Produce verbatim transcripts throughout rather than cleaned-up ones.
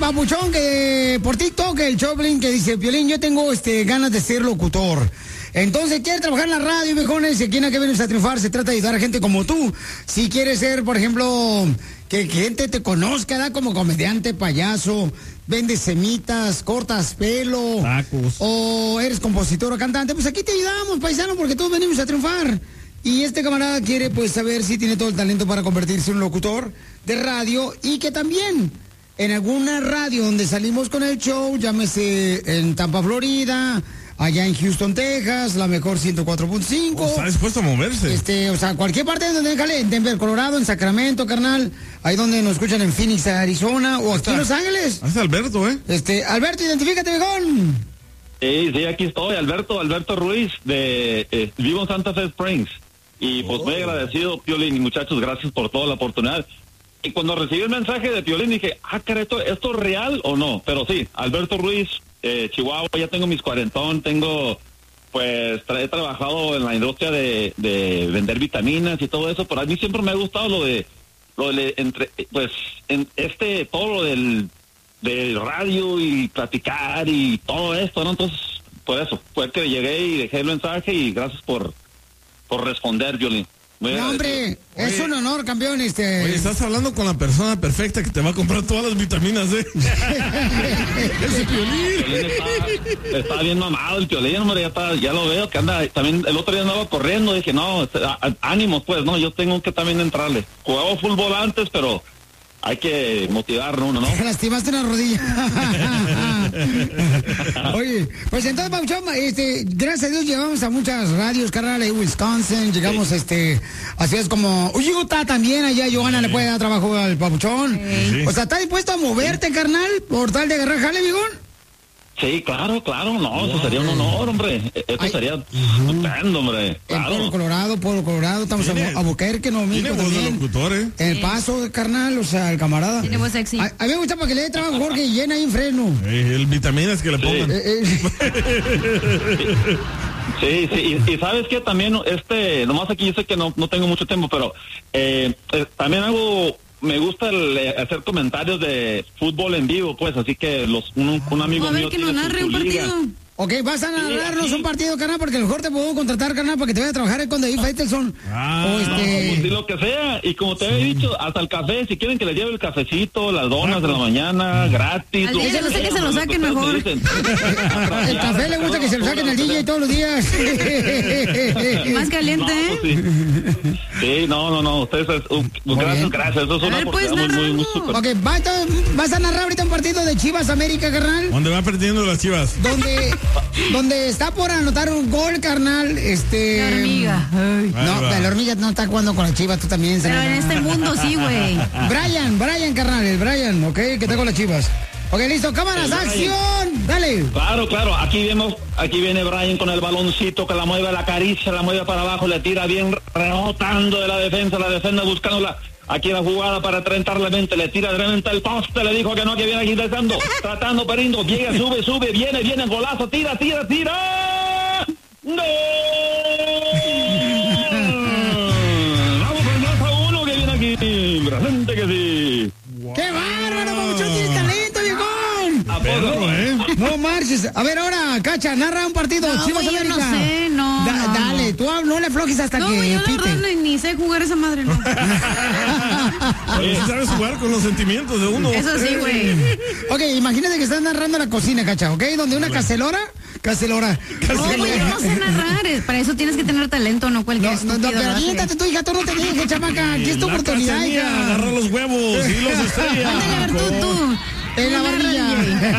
papuchón que por TikTok, el Choplin, que dice, Piolín, yo tengo este, ganas de ser locutor. Entonces, quiere trabajar en la radio, viejones, aquí en A Que Vienes a Triunfar se trata de ayudar a gente como tú. Si quieres ser, por ejemplo, que, que gente te conozca, da como comediante, payaso, vendes semitas, cortas pelo, tacos, o eres compositor o cantante, pues aquí te ayudamos, paisano, porque todos venimos a triunfar. Y este camarada quiere, pues, saber si tiene todo el talento para convertirse en un locutor de radio y que también en alguna radio donde salimos con el show, llámese en Tampa, Florida, allá en Houston, Texas, la mejor ciento cuatro punto cinco. Oh, está dispuesto a moverse. Este, o sea, cualquier parte donde déjale, en Denver, Colorado, en Sacramento, carnal, ahí donde nos escuchan en Phoenix, Arizona, o aquí en Los Ángeles. Hasta Alberto, ¿eh? Este, Alberto, identifícate, viejón. Sí, sí, aquí estoy, Alberto, Alberto Ruiz, de eh, vivo en Santa Fe Springs. Y pues muy agradecido, Piolín, y muchachos, gracias por toda la oportunidad. Y cuando recibí el mensaje de Piolín dije, ah, caray, ¿esto, ¿esto es real o no? Pero sí, Alberto Ruiz, eh, Chihuahua, ya tengo mis cuarentón, tengo, pues, tra he trabajado en la industria de, de vender vitaminas y todo eso, pero a mí siempre me ha gustado lo de, lo de, entre, pues, en este, todo lo del, del radio y platicar y todo esto, ¿no? Entonces, por eso, fue que llegué y dejé el mensaje y gracias por, por responder, Piolín. No, hombre, oye, es un honor, campeón, este... Oye, estás hablando con la persona perfecta que te va a comprar todas las vitaminas, ¿eh? Ese Piolín. Piolín está, está bien mamado el Piolín, hombre, ya, está, ya lo veo, que anda, también el otro día andaba corriendo, dije, no, ánimos, pues, no, yo tengo que también entrarle. Jugaba fútbol antes, pero hay que motivarnos uno, ¿no? Lastimaste una rodilla. Oye, pues entonces, Pauchón, este, gracias a Dios llegamos a muchas radios, carnal, en Wisconsin, llegamos, sí. este, a ciudades como Utah también, allá Johanna, sí. le puede dar trabajo al Pauchón. Sí. O sea, ¿estás dispuesto a moverte, sí. carnal, por tal de agarrar jale, vigón? Sí, claro, claro, no, eso sería un honor, hombre. Esto Ay, sería estupendo, hombre. Claro. En Pueblo Colorado, Pueblo Colorado, estamos ¿Tiene, a Buquerque, no, México también. Locutor, ¿eh? En El Paso, carnal, o sea, el camarada. Tiene voz sexy. A, a mí me gusta para que le dé trabajo Jorge y llena ahí en Fresno. Eh, el vitaminas que le pongan. Sí, eh, eh. sí, sí, y, y sabes que también, este, nomás aquí yo sé que no, no tengo mucho tiempo, pero eh, eh, también hago... Me gusta el, eh, hacer comentarios de fútbol en vivo, pues, así que los un, un amigo a ver mío que nos narre un partido. Ok, vas a narrarnos sí, un partido, carnal, porque a lo mejor te puedo contratar, carnal, para que te vaya a trabajar con David Faitelson. Ah, o este... no, pues, sí, lo que sea. Y como te sí. había dicho, hasta el café, si quieren que les lleve el cafecito, las donas de la mañana, gratis. Al D J no sé que se lo saquen mejor. El café le gusta que se lo saquen al D J todos los días. Más caliente, ¿eh? No, sí. sí, no, no, no. Ustedes, uh, gracias, bien. gracias. Eso es una oportunidad muy, muy, muy super. Ok, ¿vas, vas a narrar ahorita un partido de Chivas América, carnal? ¿Dónde va perdiendo las Chivas? Donde... Donde está por anotar un gol, carnal, este... La hormiga. Ay. No, la hormiga no está jugando con la Chivas, tú también. Pero en este mundo sí, güey. Brian, Brian, carnal, el Brian, ok, que está con las Chivas. Ok, listo, cámaras, acción, dale. Claro, claro, aquí vemos, aquí viene Brian con el baloncito, que la mueve, la acaricia, la mueve para abajo, le tira bien, rebotando de la defensa, la defensa buscando la... Aquí la jugada para trentar la mente, le tira de repente el poste, le dijo que no, que viene aquí tratando, tratando, Perindo, llega, sube, sube, viene, viene, golazo, tira, tira, tira. ¡No! Vamos con dos a uno que viene aquí, presente que sí. Wow. ¡Qué bárbaro, Pabuchón, tienes talento, viejón! ¿A poco, eh? No marches. A ver, ahora, Cacha, narra un partido. No, Chivas güey, yo América. no sé, no, da, no. Dale, tú no le aflojes hasta no, que güey, yo pite. la verdad ni, ni sé jugar esa madre, no. Oye, sabes jugar con los sentimientos de uno. Eso sí, güey. Ok, imagínate que estás narrando la cocina, Cacha, ¿ok? Donde una cacelora, cacelora. No, güey, yo no sé narrar. Para eso tienes que tener talento, no cualquier No, no, no, pero aviéntate tu hija, tú no te dejes, chamaca. Aquí es tu oportunidad, hija. Agarra los huevos y los estrellas. Ándale, a ver, tú, tú. En la barbilla.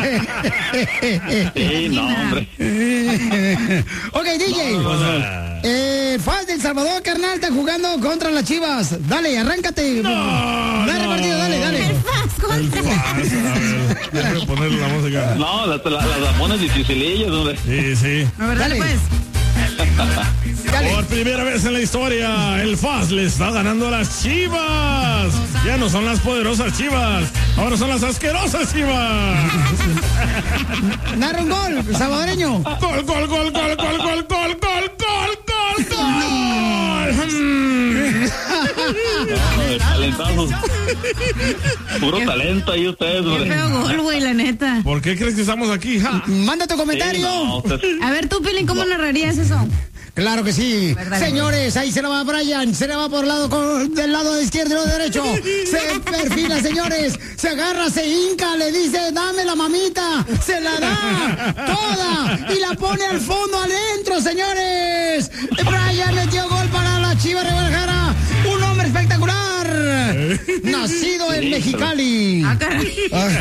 Sí, no, hombre. Ok, D J. No, no, no. Eh, F A S de El Salvador, carnal, está jugando contra las Chivas. Dale, arráncate. No, dale, no. partido, dale, dale. El F A S contra. Déjame ponerle la música. No, las la, la, la pones dificilillas, hombre. Sí, sí. A ver, dale, dale. pues. Dale. Por primera vez en la historia, el F A S le está ganando a las Chivas. Ya no son las poderosas Chivas, ahora son las asquerosas Chivas. Narra un gol, salvadoreño. Gol, gol, gol, gol, gol, gol, gol, gol, gol, gol, gol. No, el, puñetazos. Puro talento ahí ustedes, Qué güey. feo gol, güey, la neta. ¿Por qué crees que estamos aquí? Ja? Manda tu comentario. Sí, no, ustedes- A ver, tú, Piolín, ¿cómo narrarías eso? Claro que sí. ¿Verdad? Señores, ahí se la va Brian, se la va por el lado con, del lado izquierdo y derecho. Se perfila, señores. Se agarra, se hinca, le dice, dame la mamita. Se la da toda y la pone al fondo adentro, señores. Brian metió gol para la Chivas de Guadalajara. Un hombre espectacular. Nacido en Mexicali. Ah, caray.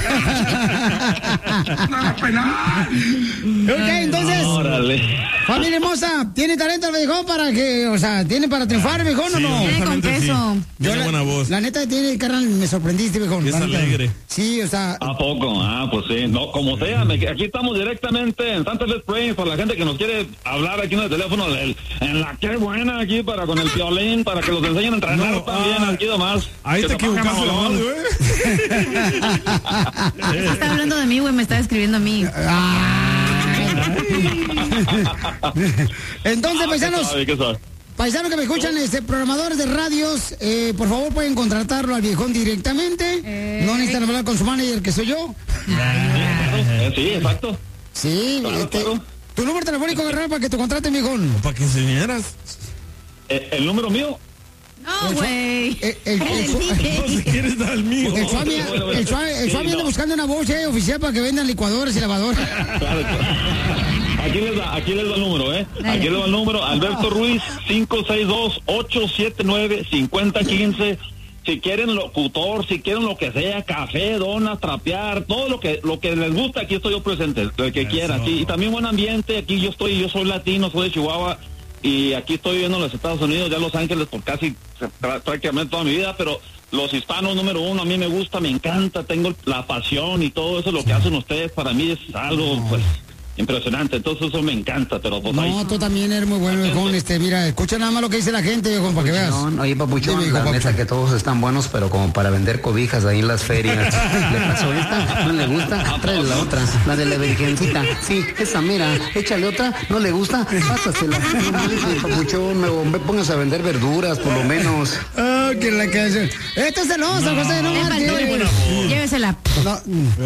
Ok, entonces, Órale. familia hermosa, ¿tiene talento el viejón para que, o sea, tiene para triunfar, viejón o Sí, no? Tiene con honestamente, queso. sí. Tiene la, buena voz. La neta tiene, carnal, me sorprendiste, viejón. Y es la neta. alegre. Sí, o sea, ¿A poco? Ah, pues sí. No, como sea, me- aquí estamos directamente en Santa Fe Springs para la gente que nos quiere hablar aquí en el teléfono. el- en la que buena aquí para con el Piolín, para que los enseñen a entrenar No, también ah, aquí nomás. Ahí Que te se pongan equivocaste de mamalón. radio, ¿eh? Está hablando de mí, güey, me está escribiendo a mí. entonces, Ah, paisanos, ¿qué sabe, qué sabe? paisanos que me escuchan, este, programadores de radios, eh, por favor pueden contratarlo al viejón directamente. Eh. No necesitan hablar con su manager, que soy yo. Eh, sí, exacto. Sí, Claro, este, claro. tu número telefónico, carnal, para que te contraten, viejón. Para que enseñaras. Eh, el número mío. No, güey. El, el, el, No, si quieres dar el mío. el Suami, el Suami, el Suami anda buscando una voz eh, oficial para que vendan licuadoras y lavadoras. Claro, claro. Aquí les da, aquí les da el número, ¿eh? Dale. Aquí les da el número. Alberto Ruiz, cinco seis dos, ocho siete nueve, cinco cero uno cinco. Si quieren locutor, si quieren lo que sea, café, donas, trapear, todo lo que lo que les gusta, aquí estoy yo presente, el que Eso. quiera. Aquí, y también buen ambiente, aquí yo estoy, yo soy latino, soy de Chihuahua, y aquí estoy viviendo en los Estados Unidos, ya Los Ángeles por casi prá- prácticamente toda mi vida, pero los hispanos número uno, a mí me gusta, me encanta, tengo la pasión y todo eso, lo que hacen ustedes, para mí es algo, pues, impresionante, entonces eso me encanta, pero pues ahí... No, tú también eres muy bueno, viejón. Este, mira, escucha nada más lo que dice la gente, viejón, para que veas. No, oye, papuchón, Dime, hijo, la neta papuchón. que todos están buenos, pero como para vender cobijas ahí en las ferias. ¿Le pasó esta? ¿No le gusta? Tráele la otra, la de la virgencita. Sí, esa mira, échale otra, ¿no le gusta? Pásasela. No manches, papuchón, me, me pongas a vender verduras, por lo menos. Ah, que la que hace. Esto es celoso, José, no Le faltó. marches. Llévesela. No,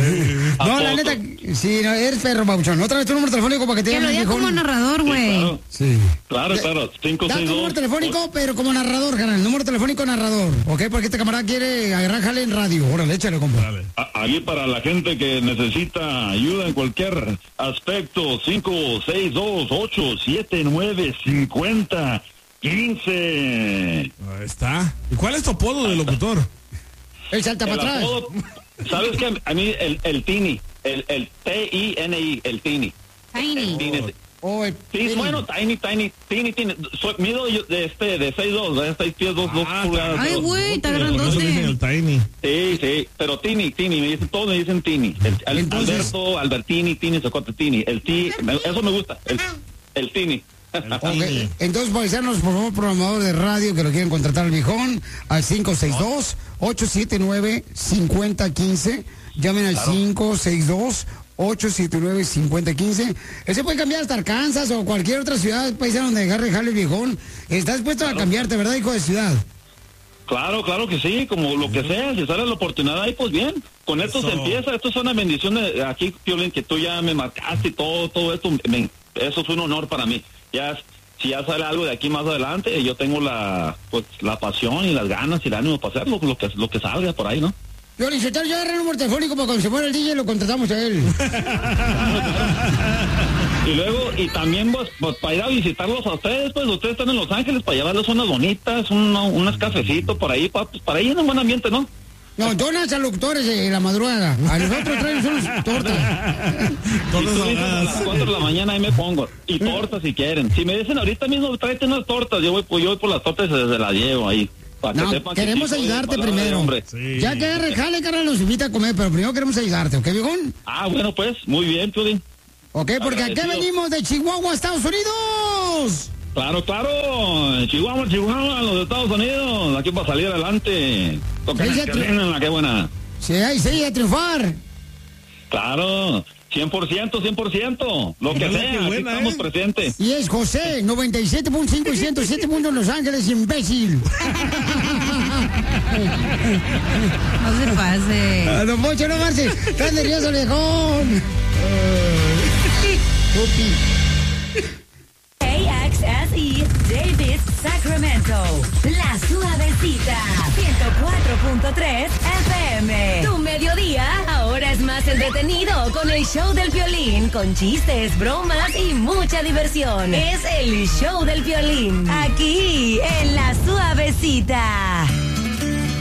no, la neta, sí, no, eres perro, papuchón. Otra vez tu número telefónico para que te Que lo llamen, diga viejón. como narrador, güey. Claro, Sí. claro, claro, cinco Da tu seis dos. número telefónico, pero como narrador, canal. Número telefónico narrador, ¿ok? Porque este camarada quiere agarrar jale en radio. Órale, échale, compa. Dale. A- Ahí para la gente que necesita ayuda en cualquier aspecto, cinco seis dos, ocho siete nueve, cinco cero uno cinco. Ahí está. ¿Y cuál es tu apodo de locutor? Él salta El para atrás. apodo, ¿sabes qué? A mí el, el Tini, el, el T I N I, el Tini. Tiny. El Tini. Oh, el- Sí, bueno, Tiny, Tiny, Tiny, Tiny. Soy, mido yo de este, de seis dos, de seis pies, dos, dos Ah, pulgadas. Ay, dos- güey, está Por eso le dicen el grandote. Tiny. Sí, sí, pero Tini, Tini, me dicen, todos me dicen Tini. El, el Entonces- Alberto, Albertini, Tini, Socote, Tini. El Ti, me- eso me gusta, el, el Tini. Ok, entonces, paisanos, por favor, programador de radio que lo quieren contratar al viejón, al cinco seis dos, ocho siete nueve, cinco cero uno cinco. Llamen al cinco seis dos, ocho siete nueve, cinco cero uno cinco. Él se puede cambiar hasta Arkansas o cualquier otra ciudad, paisano, donde agarre jale el viejón. Estás dispuesto a cambiarte, ¿verdad, hijo de ciudad? Claro, claro que sí, como lo que sea, si sale la oportunidad ahí, pues bien. Con esto Eso. se empieza, esto es una bendición de aquí, Piolín, que tú ya me marcaste y todo, todo esto, me- eso es un honor para mí. Ya, si ya sale algo de aquí más adelante, yo tengo la, pues, la pasión y las ganas y el ánimo para hacerlo, lo que, lo que salga por ahí, ¿no? Yo, Licetar, yo agarré el número telefónico para cuando se muera el D J lo contratamos a él. Y luego, y también, pues, pues, para ir a visitarlos a ustedes, pues, ustedes están en Los Ángeles, para llevarles unas bonitas, uno- unos cafecitos por ahí, pa- pues, para ir en un buen ambiente, ¿no? No, donas a locutores en la madrugada. A nosotros traemos unas tortas. Y Todas tú dices, a las ahogadas. cuatro de la mañana ahí me pongo. Y tortas si quieren. Si me dicen ahorita mismo, tráete unas tortas, yo voy, pues, yo voy por las tortas y se, se las llevo ahí. Para que No, sepan que queremos sí soy de ayudarte palabra de primero. hombre. Sí. Ya que agarre el jale, carnal, nos invita a comer, pero primero queremos ayudarte, ¿ok, viejón? Ah, bueno, pues, muy bien, Piolín. Ok, porque aquí Agradecido. venimos de Chihuahua, Estados Unidos. Claro, claro. Chihuahua, Chihuahua, los Estados Unidos. Aquí para salir adelante. Toca Sí, la ya que te- vienen, la que buena. Sí, ahí sí, a triunfar. Claro. cien por ciento, cien por ciento. Lo que Mira, sea, qué aquí buena, estamos ¿eh? presentes. Y es José, noventa y siete punto cinco y ciento siete punto Los Ángeles, imbécil. No se pase. Ah, don Poncho, no marche. Estás nervioso, viejón. Pupi. A X S E, Davis, Sacramento. La Suavecita, ciento cuatro punto tres F M. Tu mediodía ahora es más entretenido con el show del Piolín, con chistes, bromas y mucha diversión. Es el show del Piolín, aquí en La Suavecita.